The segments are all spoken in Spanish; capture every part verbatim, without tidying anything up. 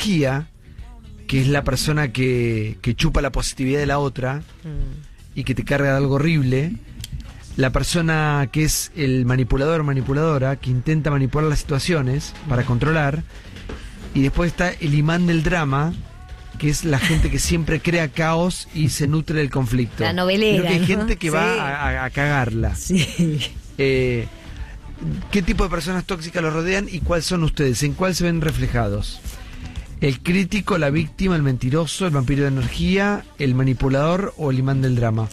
energía, que es la persona que, que chupa la positividad de la otra mm. y que te carga de algo horrible. La persona que es el manipulador o manipuladora, que intenta manipular las situaciones para controlar. Y después está el imán del drama, que es la gente que siempre crea caos y se nutre del conflicto. La novelera, Creo que hay ¿no? gente que sí. va a, a cagarla. Sí. Eh, ¿Qué tipo de personas tóxicas los rodean y cuáles son ustedes? ¿En cuál se ven reflejados? ¿El crítico, la víctima, el mentiroso, el vampiro de energía, el manipulador o el imán del drama?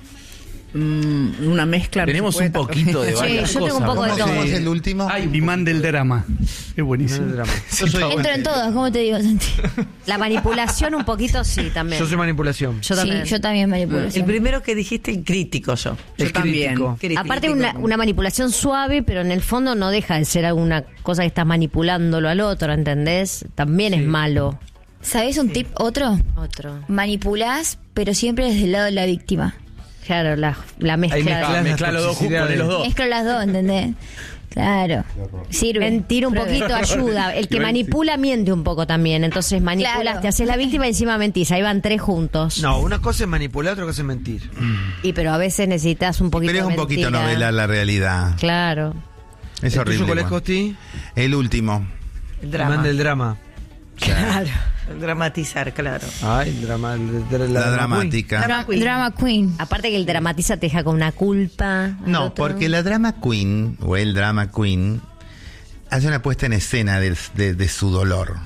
Mm, una mezcla. Tenemos un poquito de varias sí, yo tengo un poco de todo. ¿Cómo es el último? Hay El imán del drama. Es buenísimo. Drama. Yo soy Entro en todas, ¿cómo te digo, Santi? La manipulación un poquito sí también. Yo soy manipulación. Yo también. Sí, yo también manipulación. El primero que dijiste, el crítico yo. El Yo también. crítico. Cri- Aparte crítico. una, una manipulación suave, pero en el fondo no deja de ser alguna cosa que estás manipulándolo al otro, ¿entendés? También Sí. es malo. ¿Sabés un tip otro? Otro. Manipulás, pero siempre desde el lado de la víctima. Claro, la, la mezcla. Ahí de- mezclas mezcla las los dos, toxicidades. poné los dos. Mezclo las dos, ¿entendés? Claro. Sirve. Mentir un Pruebe. poquito ayuda. El que manipula miente un poco también. Entonces manipulas, Claro. te haces la víctima y encima mentís. Ahí van tres juntos. No, una cosa es manipular, otra cosa es mentir. Y pero a veces necesitas un poquito Pero es de un poquito mentira. novelar la realidad. Claro. Es ¿El horrible. tuyo cuál es, igual. Costi? El último. El El drama. imán del drama. Claro. El dramatizar, claro. Ay, el drama. el de- de- La, drama dramática. Dra- drama queen. Aparte que el dramatiza te deja con una culpa. al No, otro. porque la drama queen, o el drama queen, hace una puesta en escena de, de- de su dolor.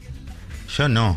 Yo no.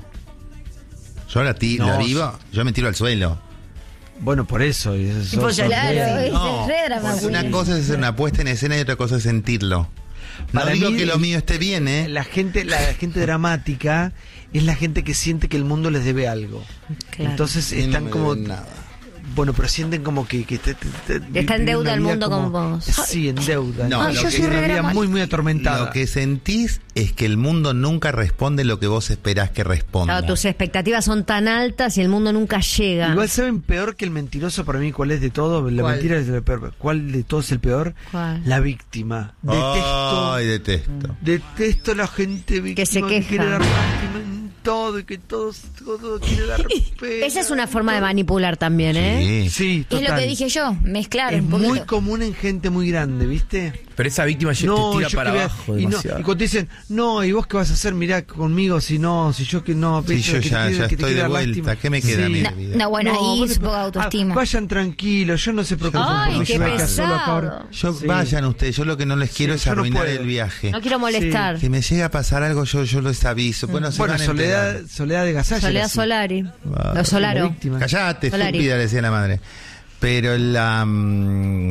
Yo la, ti- No, la vivo, yo me tiro al suelo. Bueno, por eso. y eso- Tipo, eso- ya- Claro, es No, re drama porque una queen. cosa es hacer una puesta en escena y otra cosa es sentirlo. No Para digo mí, que lo mío esté bien, ¿eh? La gente, la gente dramática es la gente que siente que el mundo les debe algo. Claro. Entonces Y no están me como deben nada. bueno, pero sienten como que, que te- te- te- Está en viven deuda una el vida mundo como- con vos. Sí, en deuda. No, Ay, lo yo que- soy una re vida dramática. muy muy atormentada. Lo que sentís es que el mundo nunca responde lo que vos esperás que responda. Claro, tus expectativas son tan altas y el mundo nunca llega. Igual saben peor que el mentiroso para mí cuál es de todo. La ¿Cuál? mentira es lo peor. ¿Cuál de todos es el peor? ¿Cuál? La víctima. Detesto. Ay, detesto. Detesto la gente víctima Que se queja. quiere dar lástima en todo y que todos todo quiere dar pena. Esa es una forma de manipular también, ¿eh? Sí. Sí, Es total. lo que dije yo, mezclar Es un poquito. muy común en gente muy grande, ¿viste? Pero esa víctima ya te tira yo para que voy a- abajo y, no, demasiado. y cuando te dicen, no, ¿y vos qué vas a hacer? Mirá conmigo, si no, si yo que no... Sí, ves, yo que ya- te quiere- ya que te estoy quiere de dar vuelta. lástima. ¿Qué me queda a mí de vida? No, bueno, ahí vos es te- poca autoestima. ah, vayan tranquilos, yo no se preocupen Ay, por mí, qué yo voy acá solo acá pesado. ahora. Yo, Sí. Vayan ustedes, yo lo que no les quiero Sí, es yo no arruinar puedo. el viaje. No quiero molestar. Que me llegue a pasar algo, yo, yo les aviso. Bueno, se Bueno, van a Soledad, enterar. Soledad de Gasalla. Soledad era así. Solari. Va, Los Solaro. La víctima. Callate, Solari. estúpida, le decía la madre. Pero la... mm,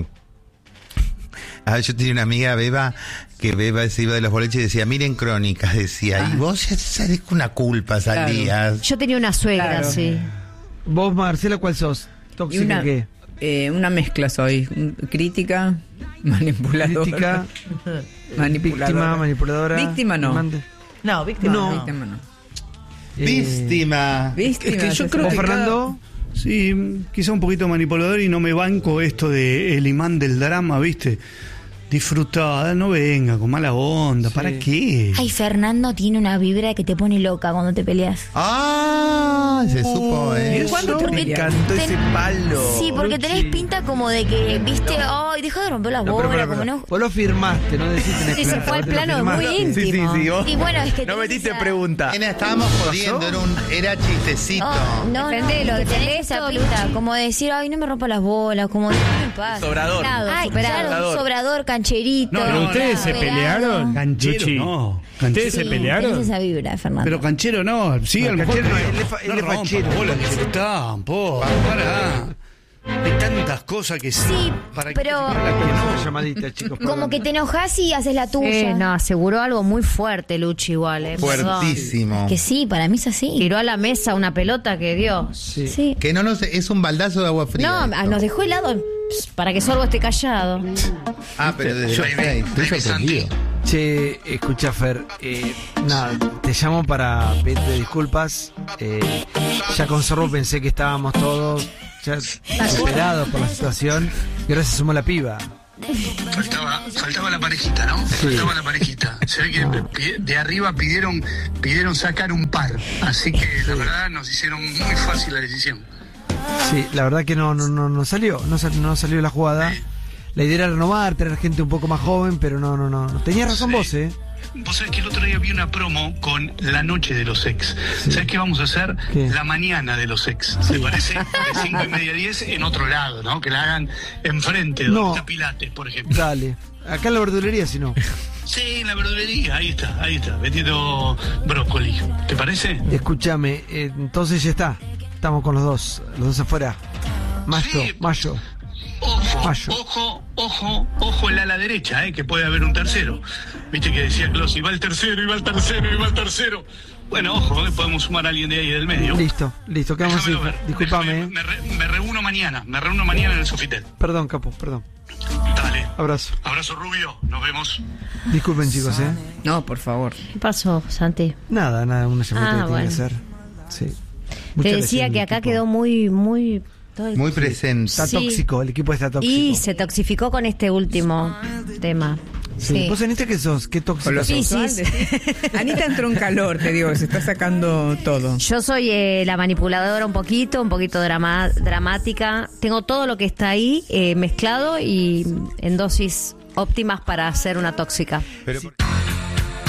ah, yo tenía una amiga, Beba, que Beba se iba de los boliches y decía, miren Crónicas, decía, y vos ya sabés que una culpa salías. Yo tenía una suegra, Claro. sí. Vos, Marcela, ¿cuál sos? Y ¿Tóxica una, qué? eh, una mezcla soy. Un- Crítica, manipuladora. Crítica, manipuladora. víctima, manipuladora. Víctima no. amante. No, víctima No. no. Víctima no. Eh, Víctima. Víctima. Es que yo ya creo ¿Vos, sé. que Fernando? Sí, quizá un poquito manipulador y no me banco esto de el imán del drama, ¿viste? Disfrutada, no venga con mala onda, ¿para qué? Ay, Fernando tiene una vibra que te pone loca cuando te peleas. Ah, se supo, ¿eh? ¿Cuándo te Porque peleas? Cantó ten- ese palo. Sí, porque tenés Luchi. pinta como de que, viste, ay, deja de romper las No, pero, bolas, pero, como pero, no. Vos lo firmaste, no decís tenés Sí, se plata, fue al vos te lo plano muy firmaste. íntimo. Sí, sí, sí, vos- Y bueno, es que No tenés metiste esa- pregunta. Nena, estábamos jodiendo, era, un, era chistecito. No, no, Defendelo, no, que tenés defendé esa todo, pinta, Luchi. como de decir, ay, no me rompa las bolas, como de en paz. Sobrador. Ay, Superado. claro, un sobrador, cancherito. No, ¿Pero no, ustedes se superado. pelearon? Canchero, Luchi. no. ¿Ustedes Canchero. se Sí, pelearon? tenés esa vibra, Fernando. Pero canchero no, sí, No, a lo mejor. canchero no, pero él es fa- él no es rompa fachero. la bola, disfrutá un poco, pará. Hay tantas cosas que Sí, para pero- que para que Una no. llamadita, chicos. Como perdón. que te enojas y haces la tuya. Eh, no, aseguró algo muy fuerte, Luchi, igual, eh. Perdón. Fuertísimo. Que sí, para mí es así. Tiró a la mesa una pelota que Dios. Sí. Sí. Que no nos, es un baldazo de agua fría. No, esto. nos dejó helado pss, para que Sorbo esté callado. Ah, pero desde Yo- las seis. Estoy sorprendido. Che, escucha, Fer, eh, nada, te llamo para pedirte disculpas. Eh, ya con Zorro pensé que estábamos todos ya desesperados por la situación y ahora se sumó la piba. Faltaba, faltaba la parejita, ¿no? Sí. Faltaba la parejita. Se ve que de, de arriba pidieron, pidieron sacar un par. Así que la verdad nos hicieron muy fácil la decisión. Sí, la verdad que no, no, no, no salió, no, sal- no salió la jugada. La idea era renovar, tener gente un poco más joven, pero no, no, no. Tenías razón Sí. vos, ¿eh? Vos sabés que el otro día vi una promo con la noche de los ex. ¿Sabés qué vamos a hacer? ¿Qué? La mañana de los ex. ¿Te parece? De cinco y media a diez en otro lado, ¿no? Que la hagan enfrente, donde No. está Pilates, por ejemplo. Dale. Acá en la verdulería, si no. Sí, en la verdulería, ahí está, ahí está, vendiendo brócoli. ¿Te parece? Escúchame, eh, entonces ya está. Estamos con los dos, los dos afuera. Mayo, Sí. Mayo. Ojo, Mayo. ojo, ojo, ojo el ala derecha, eh, que puede haber un tercero. Viste que decía Clos, y va el tercero, y va el tercero, y va el tercero. Bueno, ojo, eh, podemos sumar a alguien de ahí del medio. Listo, listo, quedamos así. Déjamelo ver. Disculpame, Déjame- ¿eh? me, re- me reúno mañana, me reúno mañana en el Sofitel. Perdón, capo, perdón. Dale. Abrazo. Abrazo rubio, nos vemos. Disculpen, chicos, ¿eh? No, por favor. ¿Qué pasó, Santi? Nada, nada, una llamadita Ah, que tiene bueno. que hacer. Sí. Te Mucha decía lesión que del acá equipo. quedó muy, muy... todo el- Muy presente. Está Sí. tóxico, el equipo está tóxico. Y se toxificó con este último tema. Sí. Sí. ¿Vos, Anita, qué sos? ¿Qué tóxico Con los Sí, sos? sí, sexuales. Anita entró en calor, te digo, se está sacando todo. Yo soy eh, la manipuladora un poquito, un poquito drama- dramática. Tengo todo lo que está ahí eh, mezclado y en dosis óptimas para hacer una tóxica. Pero,